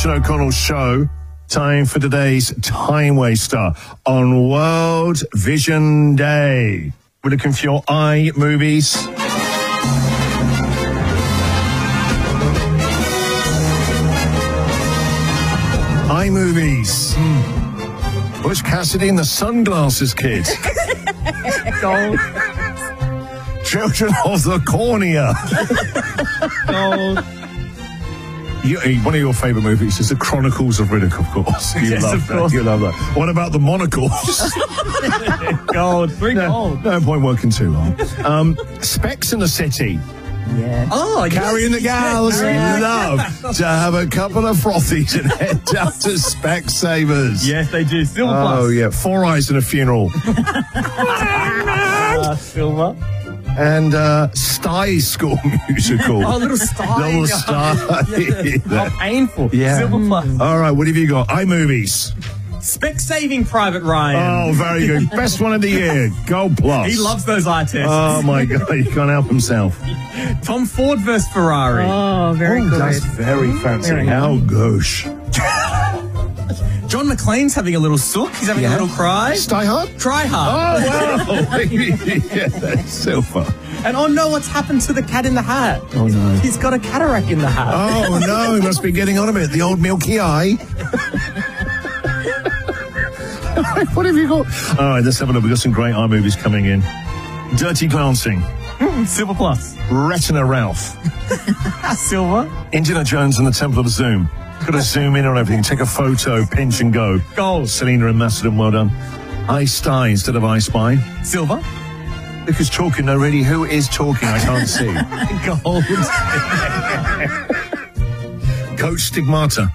Christian O'Connell Show. Time for today's Time Waster on World Vision Day. We're looking for your iMovies. iMovies. Bush Cassidy and the Sunglasses Kid. Gold. Children of the Cornea. Gold. One of your favourite movies is The Chronicles of Riddick, of course. You love that. You love that. What about The Monocles? Gold. Three gold. No point working too long. Specs in the City. Yeah. Oh, Carrying the gals. Love to have a couple of frothies and head down to Specsavers. Yes, they do. Silver Plus. Oh, yeah. Four Eyes and a Funeral. Silver. And Stye School Musical. Oh, Little Stye. Little Stye. How painful. Yeah. Silver Plus. All right, what have you got? iMovies. Spec Saving Private Ryan. Oh, very good. Best one of the year. Gold Plus. He loves those eye tests. Oh, my God. He can't help himself. Tom Ford versus Ferrari. Oh, very good. That's very fancy. Very How gosh. John McClane's having a little sook. He's having a little cry. Stay hard? Try hard. Oh, wow. Yeah, that's silver. And oh no, what's happened to the cat in the hat? Oh, no. He's got a cataract in the hat. Oh, no. He must be getting on a bit. The old milky eye. What have you got? All right, let's have a look. We've got some great iMovies coming in. Dirty Glancing. Silver Plus. Retina Ralph. Silver. Indiana Jones and the Temple of Zoom. Got to zoom in on everything. Take a photo, pinch and go. Gold. Selena and Macedon, well done. I Spy instead of I Spy. Silver. Look who's talking. No, really, who is talking? I can't see. Gold. Coach Stigmata.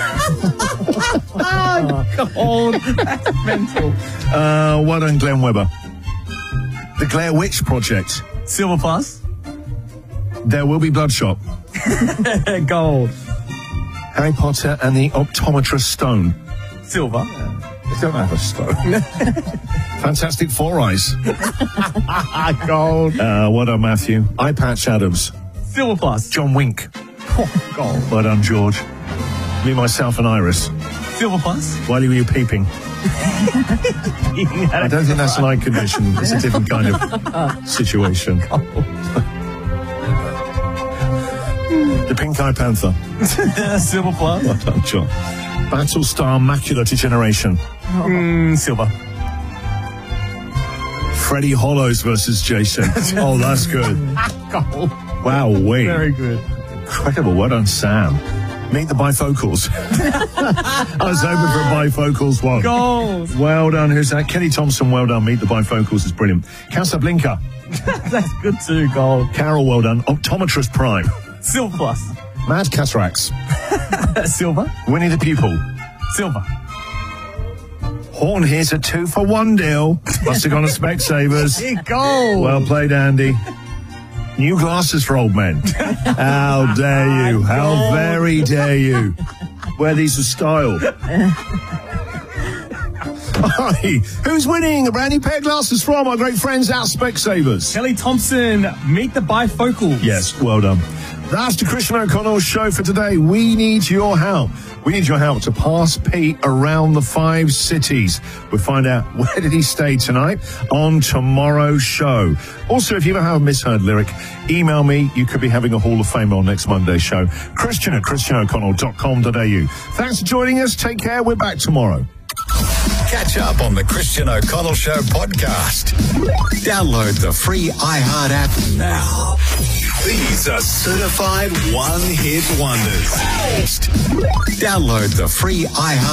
Gold. That's mental. Well done, Glenn Webber. The Blair Witch Project. Silver Plus. There Will Be Bloodshot. Gold. Harry Potter and the Optometrist Stone. Silver. They don't have a stone. Fantastic Four Eyes. Gold. Well done, Matthew. Eye Patch Adams. Silver Plus. John Wink. Gold. Well done, George. Me, myself, and Iris. Silver Plus. Why were you peeping? I don't think that's an eye condition. It's a different kind of situation. The Pink Eye Panther. Silver Plus. Well done, John. Battlestar Macular Degeneration. Silver. Freddie Hollows versus Jason. Oh, that's good. Gold. Wow, wait. Very good. Incredible. Well done, Sam. Meet the Bifocals. I was hoping for a Bifocals one. Gold. Well done. Who's that? Kenny Thompson, well done. Meet the Bifocals is brilliant. Casablanca. That's good too. Gold. Carol, well done. Optometrist Prime. Silver Plus. Mad Cataracts. Silver. Winnie the Pupil. Silver. Horn, here's a 2-for-1 deal. Must have gone to Specsavers. Gold. Well played, Andy. New glasses for old men. How dare you? How very dare you? Wear these with style. Hi, who's winning a brand new pair of glasses from our great friends at Specsavers? Kelly Thompson, Meet the Bifocals. Yes, well done. That's the Christian O'Connell Show for today. We need your help. We need your help to pass Pete around the 5 cities. We'll find out where did he stay tonight on tomorrow's show. Also, if you ever have a misheard lyric, email me. You could be having a Hall of Fame on next Monday's show. Christian@christianoconnell.com.au. Thanks for joining us. Take care. We're back tomorrow. Catch up on the Christian O'Connell Show podcast. Download the free iHeart app now. These are certified one-hit wonders. Download the free iHeart